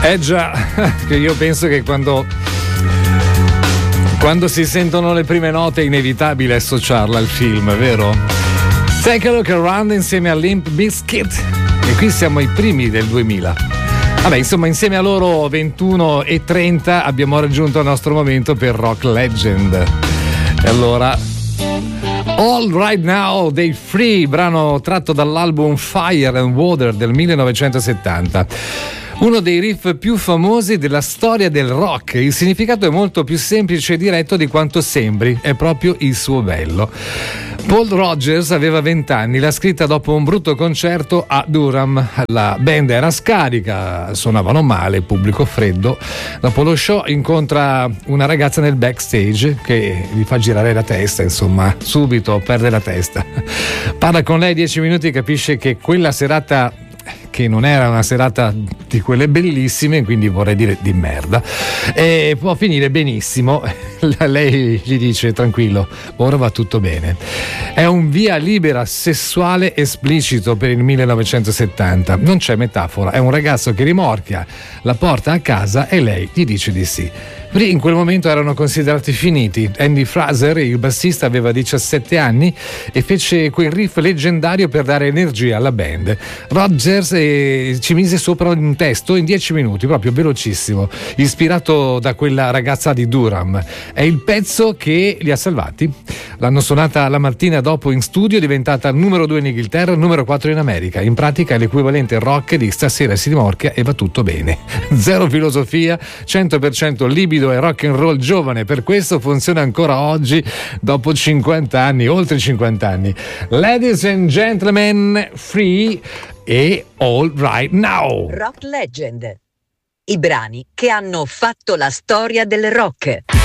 Già, che io penso che quando si sentono le prime note è inevitabile associarla al film, vero? Take a Look Around insieme a Limp Bizkit, e qui siamo ai primi del 2000. Vabbè, insomma, insieme a loro 21:30 abbiamo raggiunto il nostro momento per Rock Legend. E allora, All Right Now dei Free, brano tratto dall'album Fire and Water del 1970. Uno dei riff più famosi della storia del rock. Il significato è molto più semplice e diretto di quanto sembri, è proprio il suo bello. Paul Rodgers aveva 20 anni, l'ha scritta dopo un brutto concerto a Durham. La band era scarica, suonavano male, pubblico freddo. Dopo lo show incontra una ragazza nel backstage che gli fa girare la testa, insomma, subito perde la testa. Parla con lei 10 minuti e capisce che quella serata, che non era una serata di quelle bellissime, quindi vorrei dire di merda, e può finire benissimo. Lei gli dice: tranquillo, ora va tutto bene. È un via libera sessuale esplicito per il 1970, non c'è metafora, è un ragazzo che rimorchia, la porta a casa e lei gli dice di sì. In quel momento erano considerati finiti. Andy Fraser, il bassista, aveva 17 anni e fece quel riff leggendario per dare energia alla band. Rodgers ci mise sopra un testo in 10 minuti, proprio velocissimo, ispirato da quella ragazza di Durham. È il pezzo che li ha salvati. L'hanno suonata la mattina dopo in studio, è diventata numero 2 in Inghilterra, numero 4 in America. In pratica è l'equivalente rock di Stasera si rimorchia e va tutto bene. Zero filosofia, 100% libido e rock and roll giovane, per questo funziona ancora oggi dopo 50 anni, oltre 50 anni. Ladies and gentlemen, Free e All Right Now. Rock Legend, i brani che hanno fatto la storia del rock.